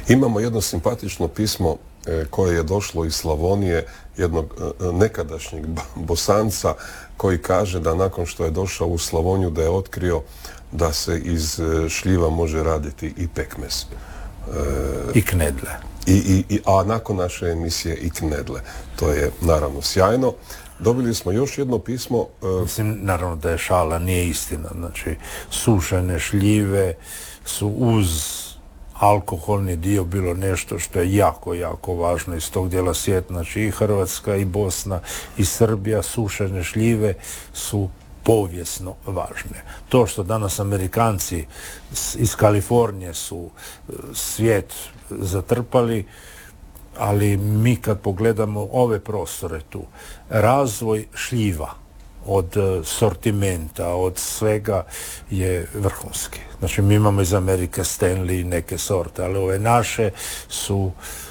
Imamo jedno simpatično pismo koje je došlo iz Slavonije, jednog nekadašnjeg Bosanca, koji kaže da nakon što je došao u Slavoniju da je otkrio da se iz šljiva može raditi i pekmez. I knedle. A nakon naše emisije i knedle. To je naravno sjajno. Dobili smo još jedno pismo. Mislim, naravno da je šala, nije istina. Znači, sušene šljive su uz alkoholni dio bilo nešto što je jako, jako važno iz tog dijela svijeta. Znači, i Hrvatska, i Bosna, i Srbija, sušene šljive su povijesno važne. To što danas Amerikanci iz Kalifornije su svijet zatrpali, ali mi kad pogledamo ove prostore tu, razvoj šljiva od sortimenta, od svega je vrhunski. Znači mi imamo iz Amerike Stanley i neke sorte, ali ove naše su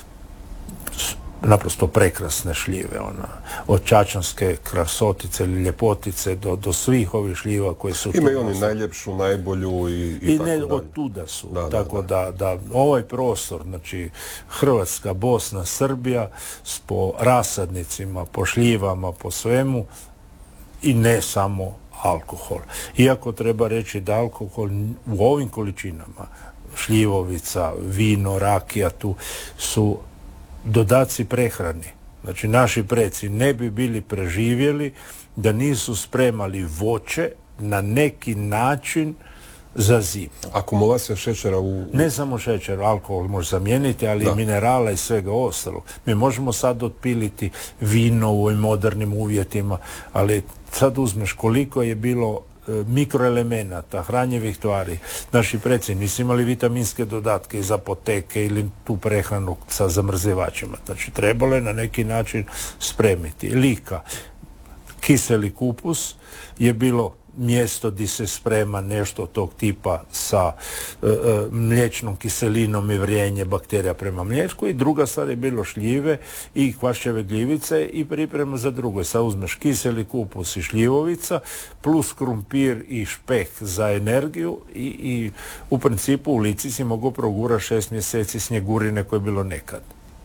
naprosto prekrasne šljive, od čačanske krasotice ili ljepotice do svih ovih šljiva koje su... Imaju oni najljepšu, najbolju i tako dalje. Od tuda su. Tako da ovaj prostor, znači Hrvatska, Bosna, Srbija, po rasadnicima, po šljivama, po svemu, i ne samo alkohol. Iako treba reći da alkohol u ovim količinama, šljivovica, vino, rakija, tu su dodaci prehrani. Znači, naši preci ne bi bili preživjeli da nisu spremali voće na neki način za zimu. Akumulacija šećera Ne samo šećer, alkohol može zamijeniti, ali i minerala i svega ostalog. Mi možemo sad otpiliti vino u ovim modernim uvjetima, ali sad uzmeš koliko je bilo mikroelemenata, hranjivih tvari. Naši preci nisu imali vitaminske dodatke iz apoteke ili tu prehranu sa zamrzivačima. Znači, trebalo je na neki način spremiti. Lika, kiseli kupus je bilo mjesto gdje se sprema nešto tog tipa sa mliječnom kiselinom i vrijenje bakterija prema mliječku, i druga stvar je bilo šljive i kvašćeve gljivice i priprema za drugo. Sad uzmeš kiseli kupus i šljivovica plus krumpir i špeh za energiju i u principu u Lici si mogu progurati 6 mjeseci snjegurine koje je bilo nekad.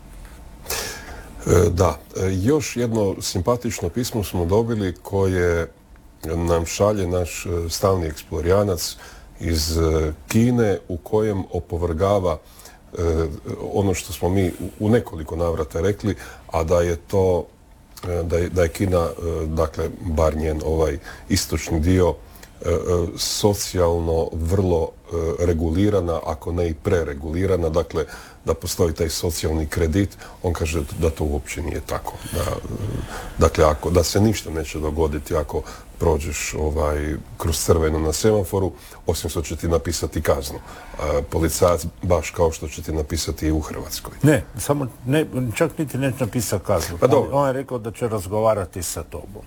Da, još jedno simpatično pismo smo dobili koje nam šalje naš stalni eksplorijanac iz Kine, u kojem opovrgava ono što smo mi u nekoliko navrata rekli, a da je to da je Kina, dakle bar njen ovaj istočni dio, socijalno vrlo regulirana, ako ne i preregulirana, dakle da postoji taj socijalni kredit. On kaže da to uopće nije tako. Dakle, da se ništa neće dogoditi ako prođeš kroz crveno na semaforu, osim što će ti napisati kaznu. Policajac baš kao što će ti napisati i u Hrvatskoj. Čak niti neće napisati kaznu. On je rekao da će razgovarati sa tobom.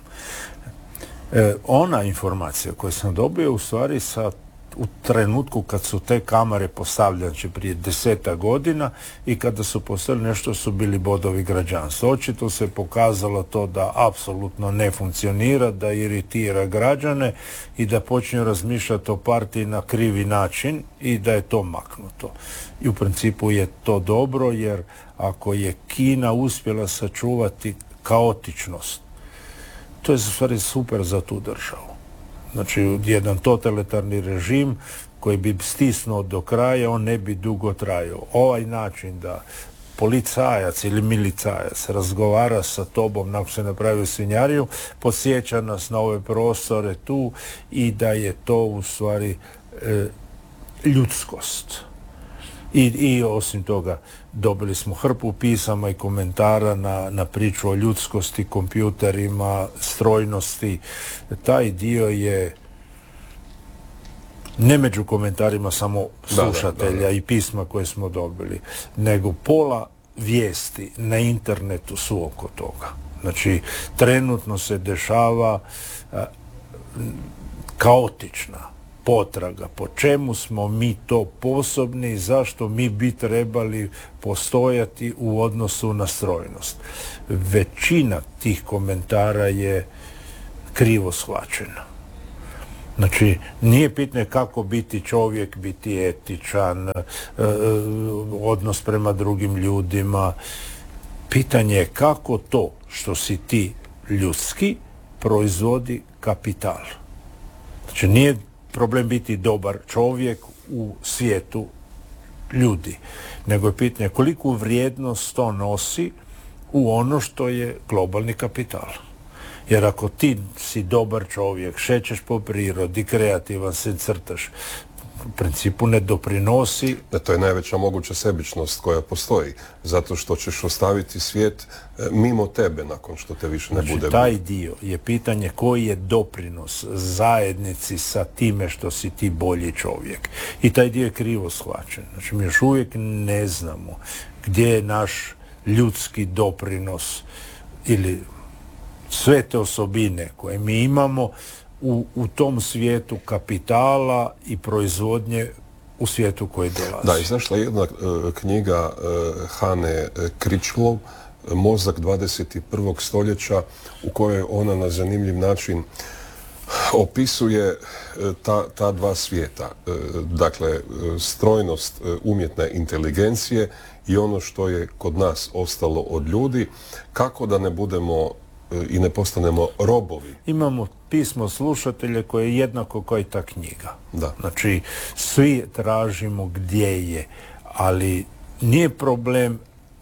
Ona informacija koju sam dobio u stvari u trenutku kad su te kamere postavljene, znači prije 10 godina, i kada su postavili nešto su bili bodovi građanstva. Očito se pokazalo to da apsolutno ne funkcionira, da iritira građane i da počinju razmišljati o partiji na krivi način i da je to maknuto. I u principu je to dobro, jer ako je Kina uspjela sačuvati kaotičnost, to je u stvari super za tu državu. Znači, jedan totalitarni režim koji bi stisnuo do kraja, on ne bi dugo trajao. Ovaj način da policajac ili milicajac razgovara sa tobom nakon se napravi svinjariju, podsjeća nas na ove prostore tu i da je to u stvari ljudskost. I osim toga, dobili smo hrpu pisama i komentara na priču o ljudskosti, kompjuterima, strojnosti. Taj dio je ne među komentarima samo slušatelja i pisma koje smo dobili, nego pola vijesti na internetu su oko toga. Znači, trenutno se dešava kaotična potraga, po čemu smo mi to sposobni i zašto mi bi trebali postojati u odnosu na strojnost. Većina tih komentara je krivo shvaćena. Znači, nije pitanje kako biti čovjek, biti etičan, odnos prema drugim ljudima. Pitanje je kako to što si ti ljudski proizvodi kapital. Znači, nije problem biti dobar čovjek u svijetu ljudi, nego je pitanje koliku vrijednost to nosi u ono što je globalni kapital. Jer ako ti si dobar čovjek, šećeš po prirodi, kreativan se, crtaš, u principu ne doprinosi. To je najveća moguća sebičnost koja postoji, zato što ćeš ostaviti svijet mimo tebe nakon što te više ne bude. Znači, taj dio je pitanje koji je doprinos zajednici sa time što si ti bolji čovjek. I taj dio je krivo shvaćen. Znači, mi još uvijek ne znamo gdje je naš ljudski doprinos ili sve te osobine koje mi imamo u tom svijetu kapitala i proizvodnje u svijetu koji dolazi. Da, izašla je jedna knjiga Hane Kričlov, Mozak 21. stoljeća, u kojoj ona na zanimljiv način opisuje ta dva svijeta. Dakle, strojnost umjetne inteligencije i ono što je kod nas ostalo od ljudi, kako da ne budemo i ne postanemo robovi. Imamo pismo slušatelja koje je jednako kao i ta knjiga. Da. Znači, svi tražimo gdje je, ali nije problem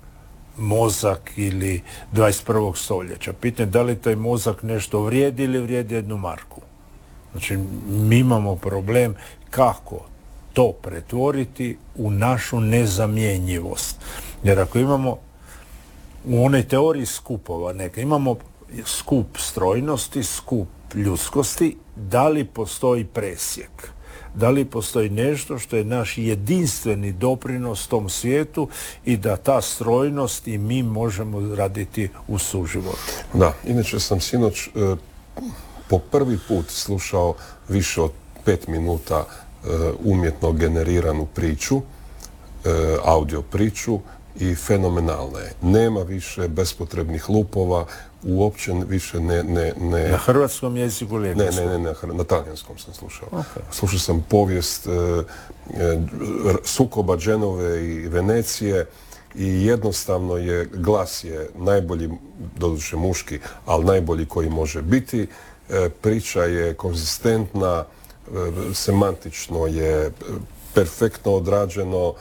mozak ili 21. stoljeća. Pitanje da li taj mozak nešto vrijedi ili vrijedi 1 marku. Znači, mi imamo problem kako to pretvoriti u našu nezamjenjivost. Jer ako imamo u onoj teoriji skupova neka, imamo skup strojnosti, skup ljudskosti, da li postoji presjek? Da li postoji nešto što je naš jedinstveni doprinos tom svijetu i da ta strojnost i mi možemo raditi u suživotu? Da, inače sam sinoć po prvi put slušao više od 5 minuta umjetno generiranu priču, audio priču, i fenomenalna je. Nema više bespotrebnih lupova, uopće više ne... Na hrvatskom jeziku ili na talijanskom sam slušao. Okay. Slušao sam povijest sukoba Dženove i Venecije i jednostavno je, glas je najbolji, doduše muški, ali najbolji koji može biti. Priča je konzistentna, semantično je perfektno odrađeno,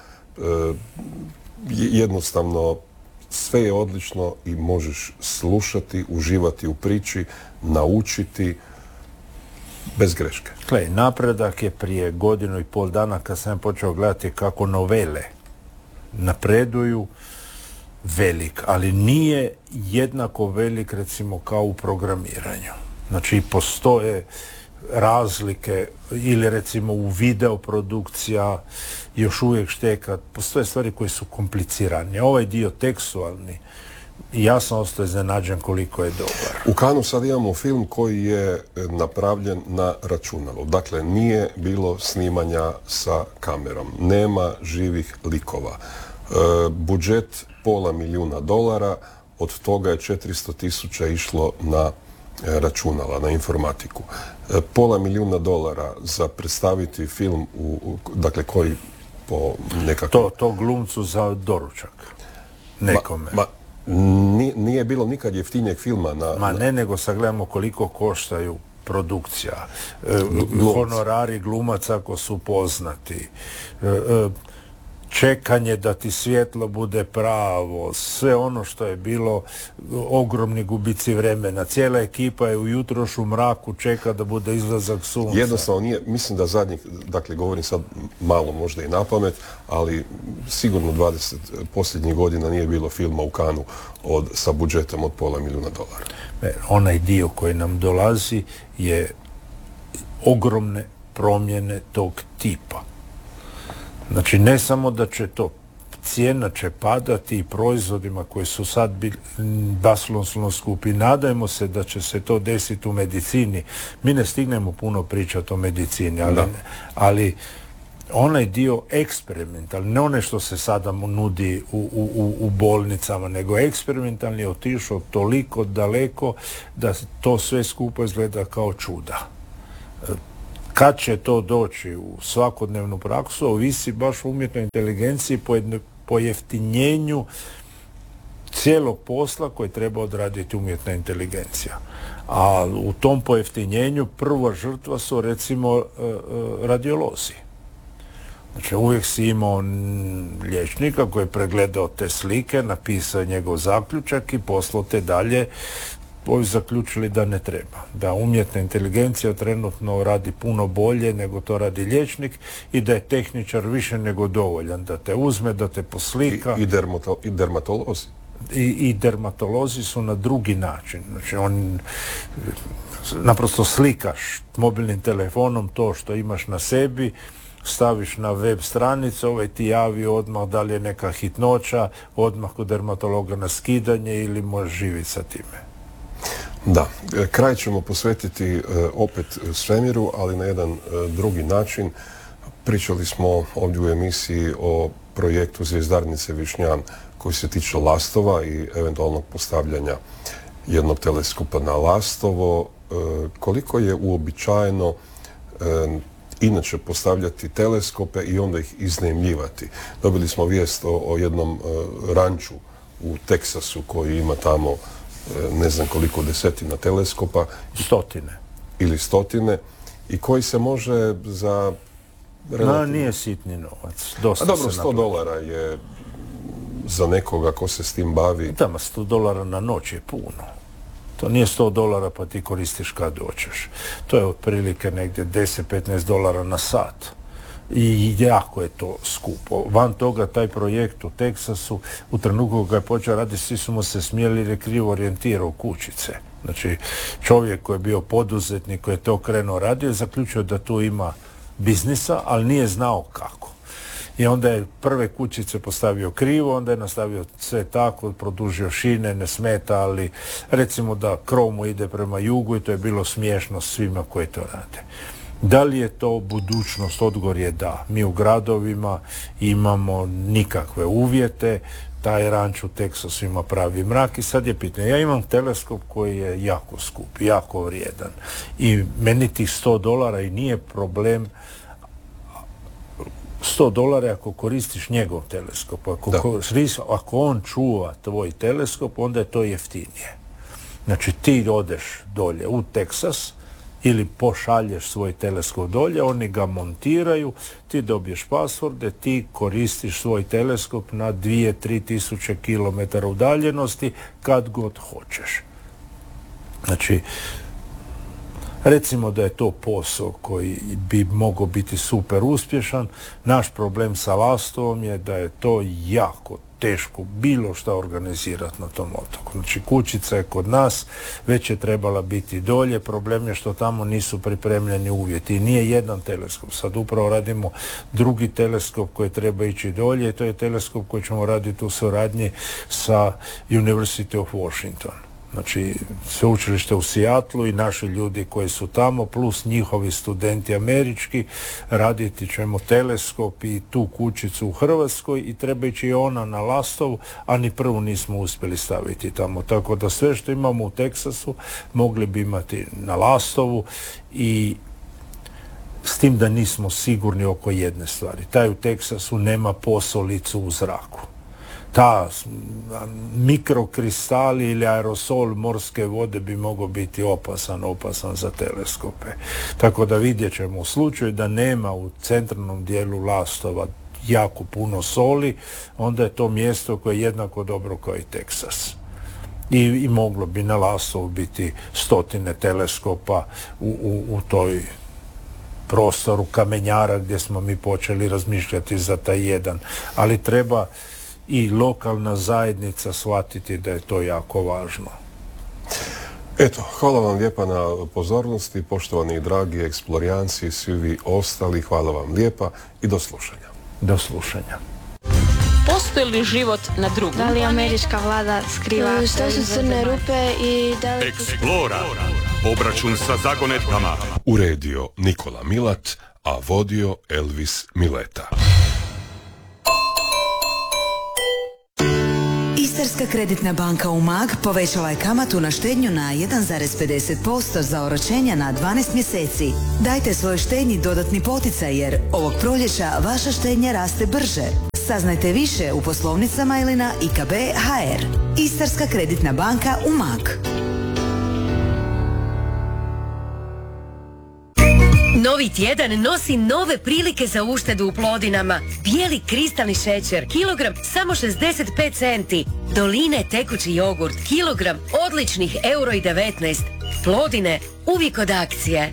jednostavno sve je odlično i možeš slušati, uživati u priči, naučiti bez greške. Gle, napredak je prije 1.5 dana kad sam počeo gledati kako novele napreduju velik, ali nije jednako velik recimo kao u programiranju. Znači postoje razlike ili recimo u videoprodukcija još uvijek šteka, postoje stvari koje su komplicirane. Ovaj dio tekstualni, ja sam ostao iznenađen koliko je dobar. U Cannesu sad imamo film koji je napravljen na računalu. Dakle, nije bilo snimanja sa kamerom. Nema živih likova. Budžet $500,000, od toga je 400,000 išlo na računala, na informatiku. $500,000 za predstaviti film dakle koji po nekakvom... To glumcu za doručak nekome. Nije bilo nikad jeftinijeg filma ne, nego sad gledamo koliko koštaju produkcija. Honorari glumaca ako su poznati. Čekanje da ti svjetlo bude pravo, sve ono što je bilo ogromni gubici vremena. Cijela ekipa je ujutro u mraku čeka da bude izlazak sunca. Jednostavno nije, mislim da zadnjih, dakle govorim sad malo možda i napamet, ali sigurno 20 posljednjih godina nije bilo filma u Cannesu sa budžetom od $500,000. Onaj dio koji nam dolazi je ogromne promjene tog tipa. Znači, ne samo da će to, cijena će padati i proizvodima koji su sad bili basnoslovno skupi. Nadajmo se da će se to desiti u medicini. Mi ne stignemo puno pričati o medicini, ali onaj dio eksperimentalni, ne one što se sada mu nudi u bolnicama, nego eksperimentalni je otišao toliko daleko da to sve skupo izgleda kao čuda. kad će to doći u svakodnevnu praksu, ovisi baš o umjetnoj inteligenciji, pojeftinjenju cijelog posla koji treba odraditi umjetna inteligencija. A u tom pojeftinjenju prva žrtva su recimo radiolozi. Znači uvijek si imao liječnika koji je pregledao te slike, napisao njegov zaključak i poslao te dalje. Ovi zaključili da ne treba. Da umjetna inteligencija trenutno radi puno bolje nego to radi liječnik i da je tehničar više nego dovoljan. Da te uzme, da te poslika. I dermatolozi. I dermatolozi su na drugi način. Znači on naprosto slikaš mobilnim telefonom to što imaš na sebi, staviš na web stranicu, ti javi odmah da li je neka hitnoća, odmah kod dermatologa na skidanje ili možeš živjeti sa time. Da, kraj ćemo posvetiti opet svemiru, ali na jedan drugi način. Pričali smo ovdje u emisiji o projektu Zvjezdarnice Višnjan koji se tiče Lastova i eventualnog postavljanja jednog teleskopa na Lastovo. Koliko je uobičajeno inače postavljati teleskope i onda ih iznajmljivati? Dobili smo vijest o jednom ranču u Teksasu koji ima tamo ne znam koliko desetina teleskopa. Ili stotine. I koji se može za... nije sitni novac. A dobro, $100 je za nekoga ko se s tim bavi. Da, $100 na noć je puno. To nije $100 pa ti koristiš kad doćeš. To je otprilike negdje $10-15 na sat. I jako je to skupo. Van toga, taj projekt u Teksasu, u trenutku kad je počeo raditi, svi su mu se smijeli jer je krivo orijentirao kućice. Znači, čovjek koji je bio poduzetnik, koji je to krenuo radio, zaključio da tu ima biznisa, ali nije znao kako. I onda je prve kućice postavio krivo, onda je nastavio sve tako, produžio šine, ne smeta, ali recimo da krov mu ide prema jugu i to je bilo smiješno svima koji to rade. Da li je to budućnost? Odgovor je da. Mi u gradovima imamo nikakve uvjete, taj ranč u Teksasu ima pravi mrak i sad je pitanje. Ja imam teleskop koji je jako skup, jako vrijedan i meni tih $100 i nije problem. $100 ako koristiš njegov teleskop, ako on čuva tvoj teleskop, onda je to jeftinije. Znači ti odeš dolje u Teksas ili pošalješ svoj teleskop dolje, oni ga montiraju, ti dobiješ pasvorde, ti koristiš svoj teleskop na 2-3 tisuće kilometara udaljenosti kad god hoćeš. Znači, recimo da je to posao koji bi mogao biti super uspješan. Naš problem sa Lastovom je da je to jako teško bilo šta organizirati na tom otoku. Znači kućica je kod nas, već je trebala biti dolje, problem je što tamo nisu pripremljeni uvjeti i nije jedan teleskop. Sad upravo radimo drugi teleskop koji treba ići dolje i to je teleskop koji ćemo raditi u suradnji sa University of Washington. Znači, sveučilište u Seattlu i naši ljudi koji su tamo, plus njihovi studenti američki, raditi ćemo teleskop i tu kućicu u Hrvatskoj i treba ići i ona na Lastovu, a ni prvu nismo uspjeli staviti tamo. Tako da sve što imamo u Teksasu mogli bi imati na Lastovu i s tim da nismo sigurni oko jedne stvari. Taj u Teksasu nema posolicu u zraku. Ta mikrokristali ili aerosol morske vode bi mogao biti opasan za teleskope. Tako da vidjet ćemo u slučaju da nema u centralnom dijelu Lastova jako puno soli, onda je to mjesto koje je jednako dobro kao i Teksas. I moglo bi na Lastovu biti stotine teleskopa u toj prostoru kamenjara gdje smo mi počeli razmišljati za taj jedan. Ali treba i lokalna zajednica shvatiti da je to jako važno. Eto, hvala vam lijepa na pozornosti, poštovani i dragi eksplorijanci i svi vi ostali, hvala vam lijepa i do slušanja. Do slušanja. Postoji li život na drugom? Da li američka vlada skriva? Što su crne rupe i da li... Eksplora. Obračun sa zagonetkama. Uredio Nikola Milat, a vodio Elvis Mileta. Istarska kreditna banka Umag povećala je kamatu na štednju na 1,50% za oročenja na 12 mjeseci. Dajte svojoj štednji dodatni poticaj jer ovog proljeća vaša štednja raste brže. Saznajte više u poslovnicama ili na IKB.hr. Istarska kreditna banka Umag. Novi tjedan nosi nove prilike za uštedu u Plodinama. Bijeli kristalni šećer, kilogram samo 65 centi. Doline tekući jogurt, kilogram odličnih €1,19. Plodine, uvijek od akcije.